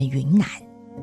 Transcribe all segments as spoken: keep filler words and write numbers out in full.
云南。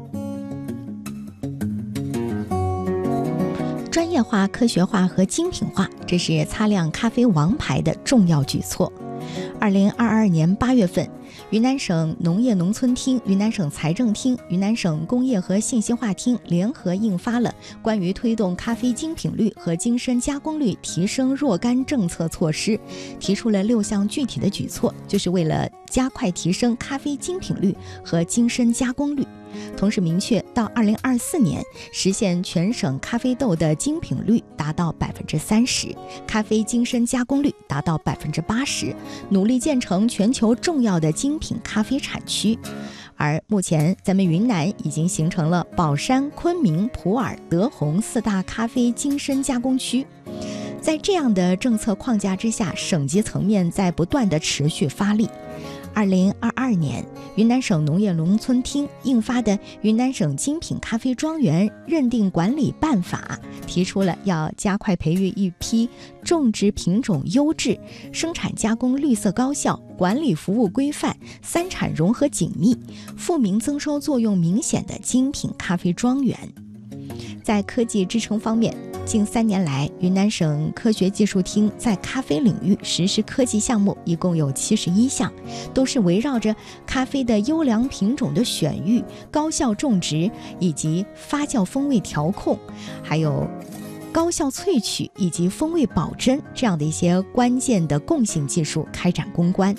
专业化、科学化和精品化，这是擦亮咖啡王牌的重要举措。二零二二年八月份，云南省农业农村厅、云南省财政厅、云南省工业和信息化厅联合印发了关于推动咖啡精品率和精深加工率提升若干政策措施，提出了六项具体的举措，就是为了加快提升咖啡精品率和精深加工率。同时明确，到二零二四年实现全省咖啡豆的精品率达到百分之三十，咖啡精深加工率达到百分之八十，努力建成全球重要的精品咖啡产区。而目前，咱们云南已经形成了保山、昆明、普洱、德宏四大咖啡精深加工区。在这样的政策框架之下，省级层面在不断的持续发力。二零二二年，云南省农业农村厅印发的《云南省精品咖啡庄园认定管理办法》提出了要加快培育一批种植品种优质、生产加工绿色高效、管理服务规范、三产融合紧密、富民增收作用明显的精品咖啡庄园。在科技支撑方面，近三年来，云南省科学技术厅在咖啡领域实施科技项目一共有七十一项，都是围绕着咖啡的优良品种的选育、高效种植以及发酵风味调控，还有高效萃取以及风味保真这样的一些关键的共性技术开展攻关。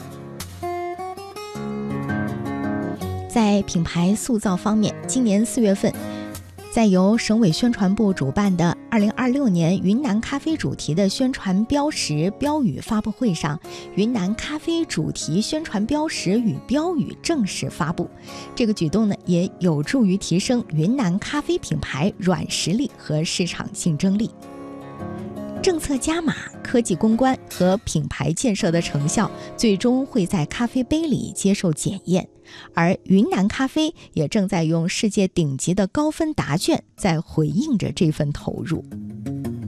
在品牌塑造方面，今年四月份，在由省委宣传部主办的二零二六年云南咖啡主题的宣传标识标语发布会上，云南咖啡主题宣传标识与标语正式发布。这个举动呢，也有助于提升云南咖啡品牌软实力和市场竞争力。政策加码、科技攻关和品牌建设的成效，最终会在咖啡杯里接受检验。而云南咖啡也正在用世界顶级的高分答卷在回应着这份投入。